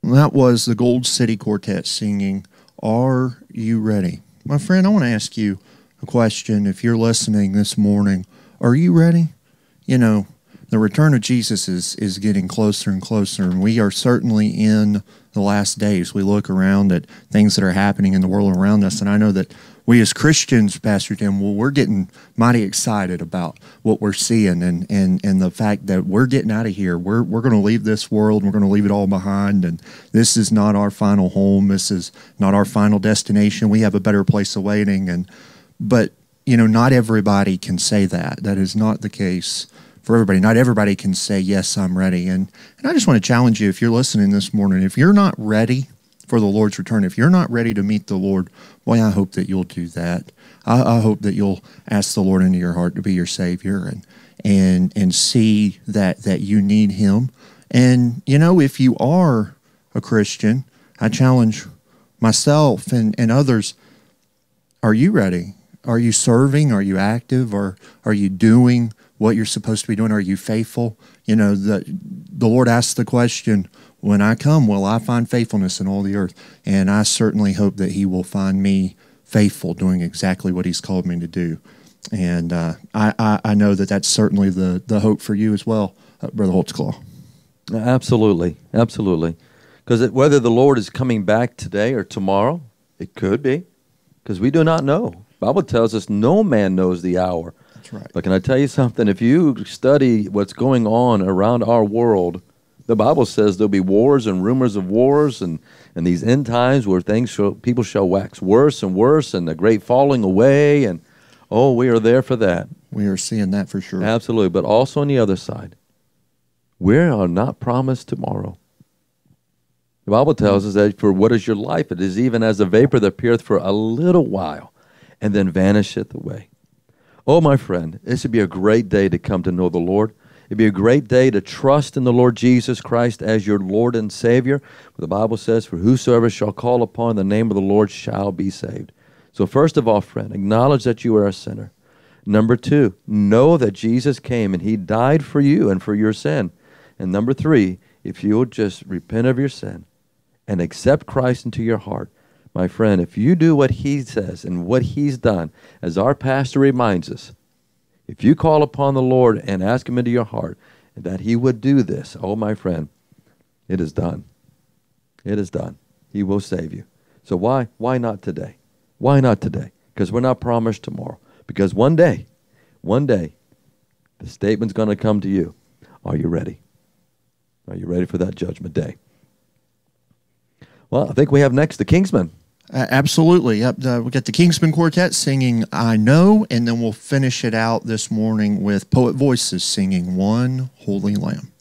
That was the Gold City Quartet singing, Are You Ready? My friend, I want to ask you a question. If you're listening this morning, are you ready? You know, the return of Jesus is getting closer and closer, and we are certainly in the last days. We look around at things that are happening in the world around us, and I know that we as Christians, Pastor Tim, well, we're getting mighty excited about what we're seeing and the fact that we're getting out of here. We're going to leave this world, and we're going to leave it all behind, and this is not our final home. This is not our final destination. We have a better place awaiting, but you know, not everybody can say that. That is not the case for everybody. Not everybody can say, yes, I'm ready. And I just want to challenge you, if you're listening this morning, if you're not ready for the Lord's return, if you're not ready to meet the Lord, boy, I hope that you'll do that. I hope that you'll ask the Lord into your heart to be your Savior and see that you need Him. And, you know, if you are a Christian, I challenge myself and others, are you ready? Are you serving? Are you active? Or are you doing what you're supposed to be doing? Are you faithful? You know, the Lord asked the question, when I come, will I find faithfulness in all the earth? And I certainly hope that He will find me faithful, doing exactly what He's called me to do. And I know that that's certainly the hope for you as well, Brother Holtzclaw. Absolutely, absolutely. Because whether the Lord is coming back today or tomorrow, it could be, because we do not know. The Bible tells us no man knows the hour. That's right. But can I tell you something? If you study what's going on around our world, the Bible says there'll be wars and rumors of wars and these end times where people shall wax worse and worse and the great falling away. And, oh, we are there for that. We are seeing that for sure. Absolutely. But also on the other side, we are not promised tomorrow. The Bible tells us that for what is your life? It is even as a vapor that appeareth for a little while and then vanisheth away. Oh, my friend, this would be a great day to come to know the Lord. It'd be a great day to trust in the Lord Jesus Christ as your Lord and Savior. The Bible says, for whosoever shall call upon the name of the Lord shall be saved. So first of all, friend, acknowledge that you are a sinner. Number two, know that Jesus came and He died for you and for your sin. And number three, if you'll just repent of your sin and accept Christ into your heart, my friend, if you do what He says and what He's done, as our pastor reminds us, if you call upon the Lord and ask Him into your heart and that He would do this, oh, my friend, it is done. It is done. He will save you. So why not today? Why not today? Because we're not promised tomorrow. Because one day, the statement's going to come to you. Are you ready? Are you ready for that judgment day? Well, I think we have next the Kingsmen. Absolutely. Yep. We got the Kingsmen Quartet singing I Know, and then we'll finish it out this morning with Poet Voices singing One Holy Lamb.